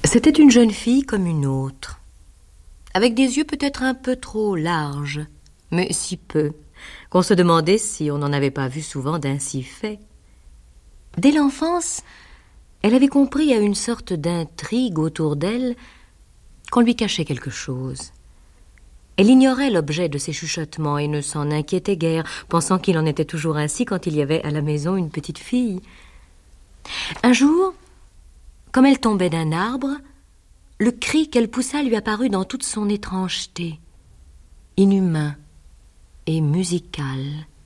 C'était une jeune fille comme une autre, avec des yeux peut-être un peu trop larges, mais si peu, qu'on se demandait si on n'en avait pas vu souvent d'ainsi fait. Dès l'enfance, elle avait compris à une sorte d'intrigue autour d'elle qu'on lui cachait quelque chose. Elle ignorait l'objet de ses chuchotements et ne s'en inquiétait guère, pensant qu'il en était toujours ainsi quand il y avait à la maison une petite fille. Un jour, comme elle tombait d'un arbre, le cri qu'elle poussa lui apparut dans toute son étrangeté, inhumain et musical.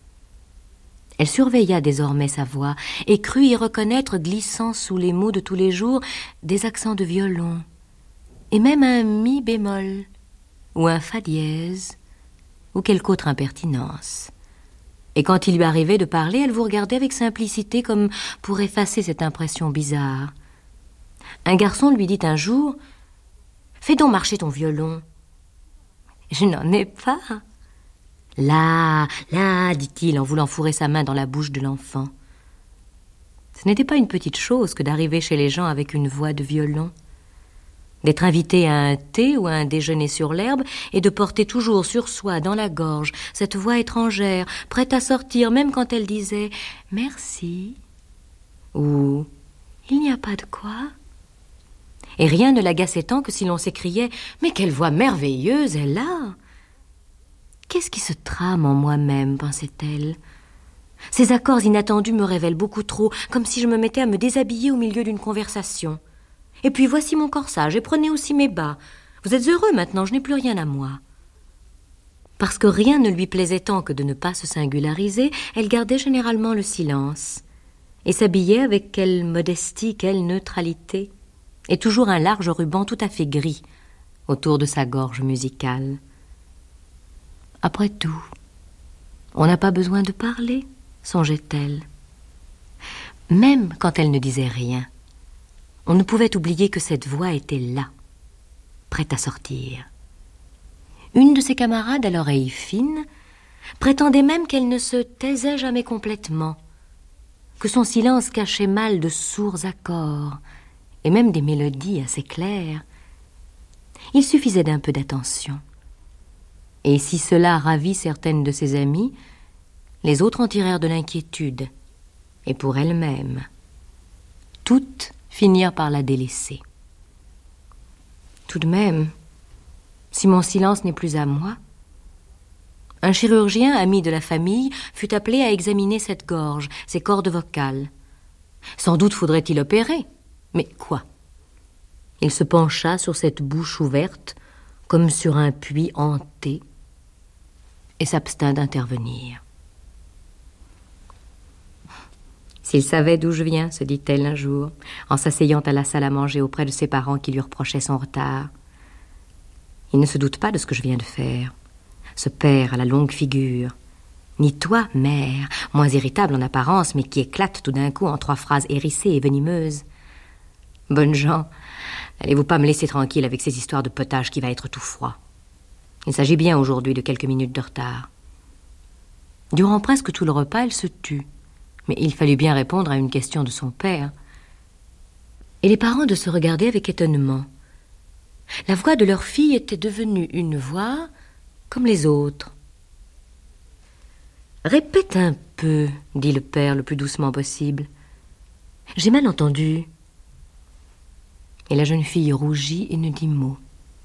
Elle surveilla désormais sa voix et crut y reconnaître, glissant sous les mots de tous les jours, des accents de violon, et même un mi bémol, ou un fa dièse, ou quelque autre impertinence. Et quand il lui arrivait de parler, elle vous regardait avec simplicité, comme pour effacer cette impression bizarre. Un garçon lui dit un jour: « Fais donc marcher ton violon. »« Je n'en ai pas. »« Là, là, dit-il en voulant fourrer sa main dans la bouche de l'enfant. » Ce n'était pas une petite chose que d'arriver chez les gens avec une voix de violon, d'être invité à un thé ou à un déjeuner sur l'herbe et de porter toujours sur soi, dans la gorge, cette voix étrangère, prête à sortir même quand elle disait « Merci » ou « Il n'y a pas de quoi ». Et rien ne l'agaçait tant que si l'on s'écriait « Mais quelle voix merveilleuse elle a !» Qu'est-ce qui se trame en moi-même, pensait-elle. Ces accords inattendus me révèlent beaucoup trop, comme si je me mettais à me déshabiller au milieu d'une conversation. Et puis voici mon corsage, et prenez aussi mes bas. Vous êtes heureux maintenant, je n'ai plus rien à moi. Parce que rien ne lui plaisait tant que de ne pas se singulariser, elle gardait généralement le silence, et s'habillait avec quelle modestie, quelle neutralité, et toujours un large ruban tout à fait gris autour de sa gorge musicale. Après tout, on n'a pas besoin de parler, songeait-elle. Même quand elle ne disait rien, on ne pouvait oublier que cette voix était là, prête à sortir. Une de ses camarades, à l'oreille fine, prétendait même qu'elle ne se taisait jamais complètement, que son silence cachait mal de sourds accords et même des mélodies assez claires. Il suffisait d'un peu d'attention. Et si cela ravit certaines de ses amies, les autres en tirèrent de l'inquiétude, et pour elles-mêmes. Toutes finirent par la délaisser. Tout de même, si mon silence n'est plus à moi, un chirurgien, ami de la famille, fut appelé à examiner cette gorge, ces cordes vocales. Sans doute faudrait-il opérer, mais quoi? Il se pencha sur cette bouche ouverte, comme sur un puits hanté, et s'abstint d'intervenir. S'il savait d'où je viens, se dit-elle un jour, en s'asseyant à la salle à manger auprès de ses parents qui lui reprochaient son retard. Il ne se doute pas de ce que je viens de faire. Ce père à la longue figure. Ni toi, mère, moins irritable en apparence, mais qui éclate tout d'un coup en 3 phrases hérissées et venimeuses. Bonnes gens, n'allez-vous pas me laisser tranquille avec ces histoires de potage qui va être tout froid? Il s'agit bien aujourd'hui de quelques minutes de retard. Durant presque tout le repas, elle se tut. Mais il fallut bien répondre à une question de son père. Et les parents de se regarder avec étonnement. La voix de leur fille était devenue une voix comme les autres. « Répète un peu, dit le père le plus doucement possible. J'ai mal entendu. » Et la jeune fille rougit et ne dit mot.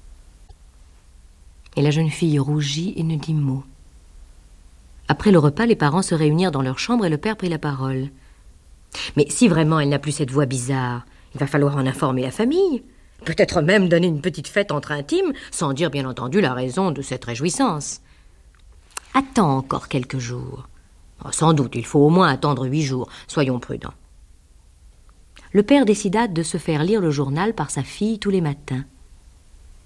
Après le repas, les parents se réunirent dans leur chambre et le père prit la parole. « Mais si vraiment elle n'a plus cette voix bizarre, il va falloir en informer la famille. Peut-être même donner une petite fête entre intimes, sans dire bien entendu la raison de cette réjouissance. Attends encore quelques jours. Sans doute, il faut au moins attendre 8 jours. Soyons prudents. » Le père décida de se faire lire le journal par sa fille tous les matins.